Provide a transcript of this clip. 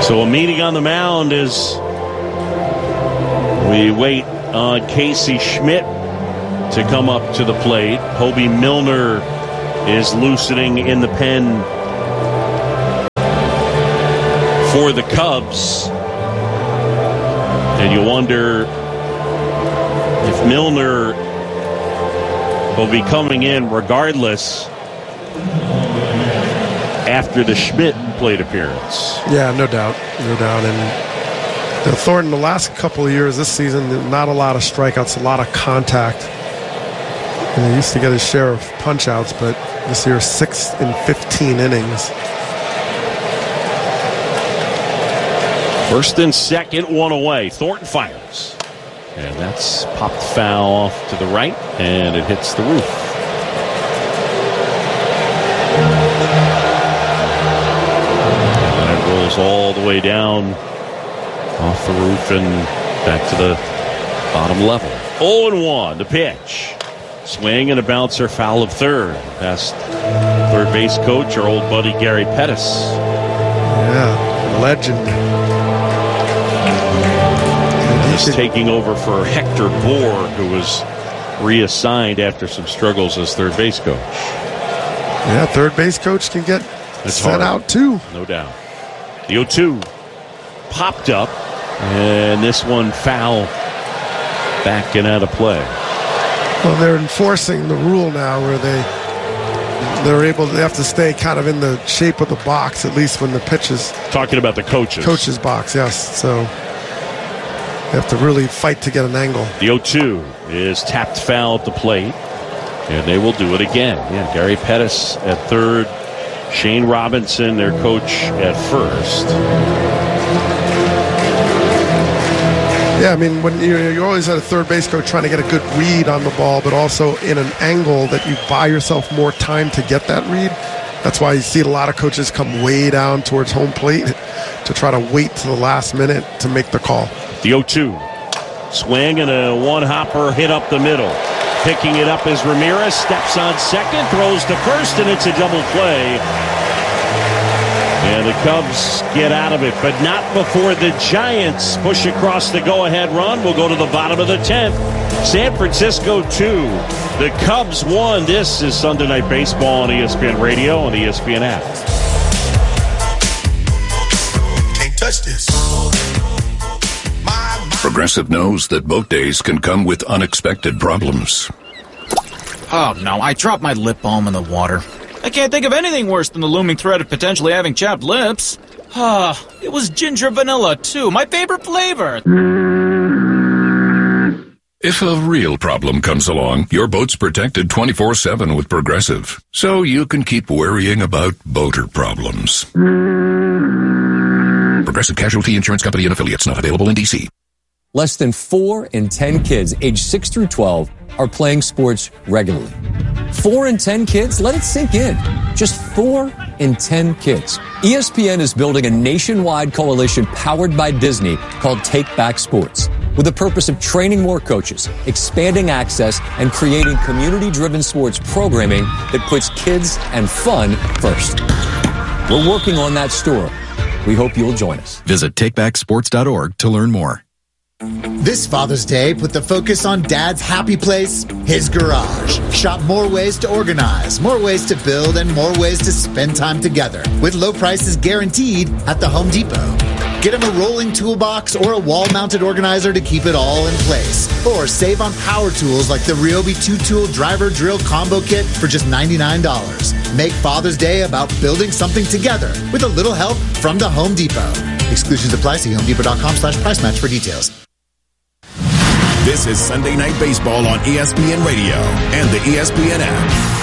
So a meeting on the mound as we wait on Casey Schmidt to come up to the plate. Hobie Milner is loosening in the pen for the Cubs. And you wonder if Milner will be coming in regardless after the Schmidt plate appearance. Yeah, no doubt. No doubt. And Thornton, the last couple of years this season, not a lot of strikeouts, a lot of contact. And he used to get his share of punch-outs, but this year 6 in 15 innings. First and second, one away. Thornton fires. And that's popped foul off to the right, and it hits the roof. And it rolls all the way down off the roof and back to the bottom level. 0-1, the pitch. Swing and a bouncer, foul of third. Past third base coach, our old buddy Gary Pettis. Yeah, legend. He's taking over for Hector Bohr, who was reassigned after some struggles as third base coach. Yeah, third base coach can get sent out too. No doubt. The 0-2 popped up, and this one foul back and out of play. Well, they're enforcing the rule now where they have to stay kind of in the shape of the box, at least when the pitch is... Talking about the coaches. Coach's box, yes. So they have to really fight to get an angle. The 0-2 is tapped foul at the plate, and they will do it again. Yeah, Gary Pettis at third, Shane Robinson, their coach, at first. Yeah, I mean, when you always had a third base coach trying to get a good read on the ball, but also in an angle that you buy yourself more time to get that read. That's why you see a lot of coaches come way down towards home plate to try to wait to the last minute to make the call. The 0-2. Swing and a one-hopper hit up the middle. Picking it up as Ramirez steps on second, throws to first, and it's a double play. And the Cubs get out of it, but not before the Giants push across the go-ahead run. We'll go to the bottom of the 10th. San Francisco 2. The Cubs 1. This is Sunday Night Baseball on ESPN Radio and the ESPN app. Can't touch this. Progressive knows that boat days can come with unexpected problems. Oh, no, I dropped my lip balm in the water. I can't think of anything worse than the looming threat of potentially having chapped lips. It was ginger vanilla, too. My favorite flavor. If a real problem comes along, your boat's protected 24/7 with Progressive, so you can keep worrying about boater problems. Progressive Casualty Insurance Company and Affiliates, not available in D.C. Less than 4 in 10 kids aged 6 through 12 are playing sports regularly. 4 in 10 kids? Let it sink in. Just 4 in 10 kids. ESPN is building a nationwide coalition powered by Disney called Take Back Sports, with the purpose of training more coaches, expanding access, and creating community-driven sports programming that puts kids and fun first. We're working on that story. We hope you'll join us. Visit takebacksports.org to learn more. This Father's Day, put the focus on Dad's happy place, his garage. Shop more ways to organize, more ways to build, and more ways to spend time together, with low prices guaranteed at the Home Depot. Get him a rolling toolbox or a wall-mounted organizer to keep it all in place. Or save on power tools like the Ryobi 2-tool driver drill combo kit for just $99. Make Father's Day about building something together with a little help from the Home Depot. Exclusions apply. See homedepot.com/price match for details. This is Sunday Night Baseball on ESPN Radio and the ESPN app.